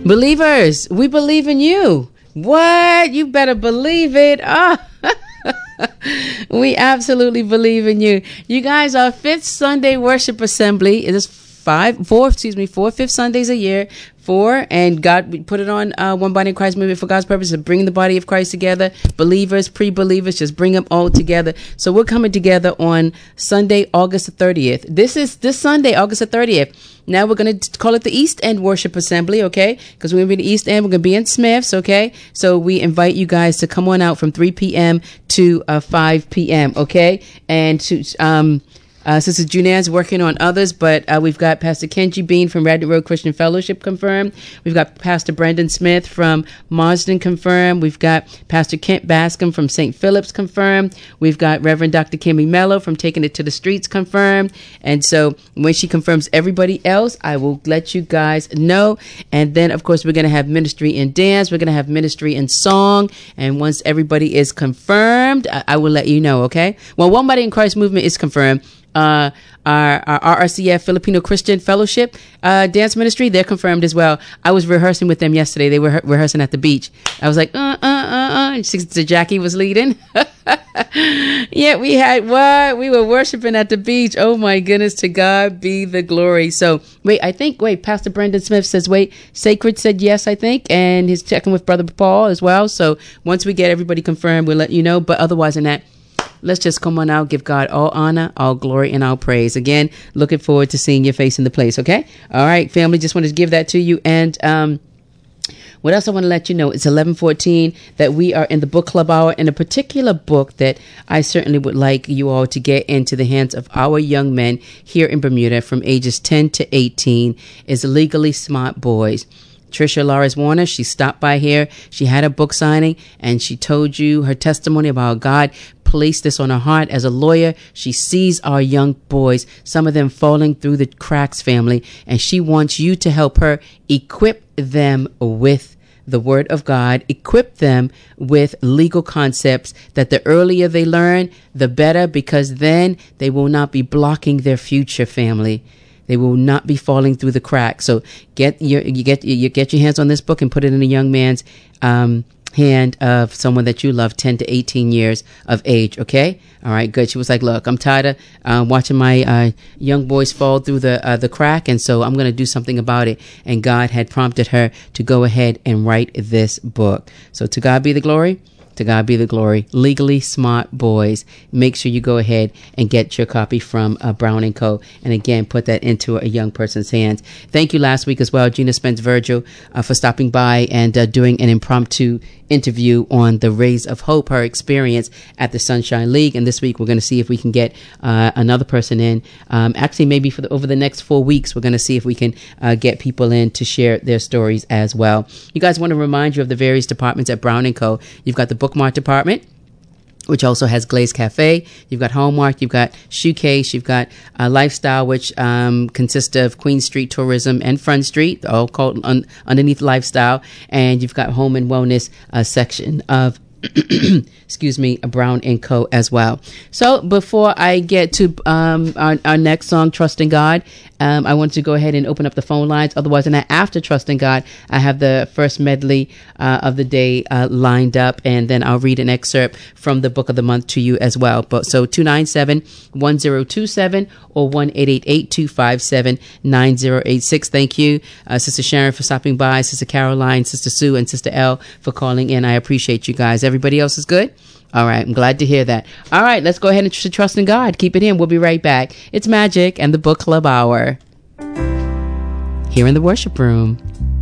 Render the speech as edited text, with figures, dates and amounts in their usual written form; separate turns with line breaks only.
Believers, we believe in you. What? You better believe it. We absolutely believe in you. You guys, our fifth Sunday worship assembly. It is four fifth Sundays a year. And God, we put it on One Body in Christ movement for God's purpose of bringing the body of Christ together. Believers, pre-believers, just bring them all together. So we're coming together on Sunday, August the 30th. This Sunday, August the 30th. Now we're going to call it the East End Worship Assembly, okay? Because we're going to be in the East End. We're going to be in Smith's, okay? So we invite you guys to come on out from 3 p.m. to 5 p.m., okay? And to Sister Junan's working on others, but we've got Pastor Kenji Bean from Radney Road Christian Fellowship confirmed. We've got Pastor Brendan Smith from Marsden confirmed. We've got Pastor Kent Bascom from St. Philip's confirmed. We've got Reverend Dr. Kimmy Mello from Taking It to the Streets confirmed. And so when she confirms everybody else, I will let you guys know. And then, of course, we're going to have ministry in dance. We're going to have ministry in song. And once everybody is confirmed, I will let you know, okay? Well, One Body in Christ movement is confirmed. Our RRCF Filipino Christian Fellowship dance ministry, they're confirmed as well. I was rehearsing with them yesterday. They were rehearsing at the beach. I was like, Sister Jackie was leading. Yeah, we were worshiping at the beach. Oh my goodness, to God be the glory. So Pastor Brendan Smith says, Sacred said yes, I think, and he's checking with Brother Paul as well. So once we get everybody confirmed, we'll let you know. But otherwise than that, let's just come on out, give God all honor, all glory, and all praise. Again, looking forward to seeing your face in the place, okay? All right, family, just wanted to give that to you. And what else I want to let you know, it's 11:14 that we are in the book club hour, and a particular book that I certainly would like you all to get into the hands of our young men here in Bermuda from ages 10 to 18 is Legally Smart Boys. Trisha Lawrence Warner, she stopped by here. She had a book signing, and she told you her testimony about how God placed this on her heart. As a lawyer, she sees our young boys, some of them falling through the cracks, family, and she wants you to help her equip them with the Word of God, equip them with legal concepts that the earlier they learn, the better, because then they will not be blocking their future, family. They will not be falling through the cracks. So get your hands on this book and put it in a young man's hand of someone that you love, 10 to 18 years of age. Okay. All right. Good. She was like, look, I'm tired of watching my young boys fall through the crack. And so I'm going to do something about it. And God had prompted her to go ahead and write this book. So to God be the glory. To God be the glory. Legally Smart Boys. Make sure you go ahead and get your copy from Brown & Co. And again, put that into a young person's hands. Thank you last week as well, Gina Spence Virgil, for stopping by and doing an impromptu interview on the Rays of Hope, her experience at the Sunshine League. And this week, we're going to see if we can get another person in. Actually, maybe over the next 4 weeks, we're going to see if we can get people in to share their stories as well. You guys, want to remind you of the various departments at Brown & Co. You've got the Bookmark department, which also has Glaze Cafe. You've got Hallmark, you've got Shoecase, you've got Lifestyle, which consists of Queen Street Tourism and Front Street, all called underneath Lifestyle. And you've got Home and Wellness section of Brown & Co. as well. So before I get to our next song, Trust in God, I want to go ahead and open up the phone lines. Otherwise, and after Trust in God, I have the first medley of the day lined up, and then I'll read an excerpt from the book of the month to you as well. But so 297-1027 or 1-888-257-9086. Thank you, Sister Sharon, for stopping by, Sister Caroline, Sister Sue, and Sister L for calling in. I appreciate you guys. Everybody else is good? All right. I'm glad to hear that. All right. Let's go ahead and trust in God. Keep it in. We'll be right back. It's Magic and the Book Club Hour here in the worship room.